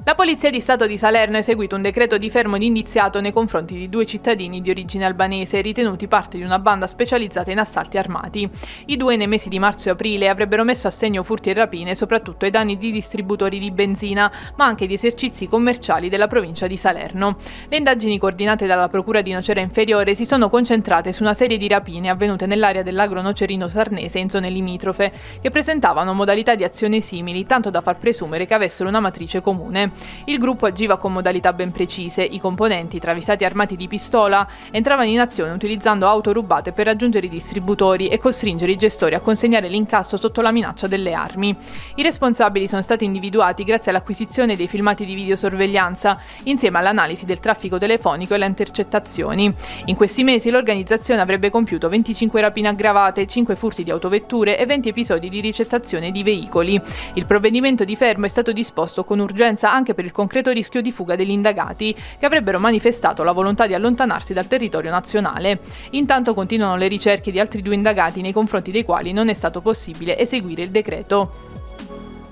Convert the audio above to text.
La Polizia di Stato di Salerno ha eseguito un decreto di fermo di indiziato nei confronti di 2 cittadini di origine albanese ritenuti parte di una banda specializzata in assalti armati. I due nei mesi di marzo e aprile avrebbero messo a segno furti e rapine soprattutto ai danni di distributori di benzina, ma anche di esercizi commerciali della provincia di Salerno. Le indagini coordinate dalla Procura di Nocera Inferiore si sono concentrate su una serie di rapine avvenute nell'area del lago Nocerino Sarnese e in zone limitrofe, che presentavano modalità di azione simili, tanto da far presumere che avessero una matrice comune. Il gruppo agiva con modalità ben precise. I componenti, travisati armati di pistola, entravano in azione utilizzando auto rubate per raggiungere i distributori e costringere i gestori a consegnare l'incasso sotto la minaccia delle armi. I responsabili sono stati individuati grazie all'acquisizione dei filmati di videosorveglianza, insieme all'analisi del traffico telefonico e alle intercettazioni. In questi mesi l'organizzazione avrebbe compiuto 25 rapine aggravate, 5 furti di autovetture e 20 episodi di ricettazione di veicoli. Il provvedimento di fermo è stato disposto con urgenza anche per il concreto rischio di fuga degli indagati, che avrebbero manifestato la volontà di allontanarsi dal territorio nazionale. Intanto continuano le ricerche di altri 2 indagati nei confronti dei quali non è stato possibile eseguire il decreto.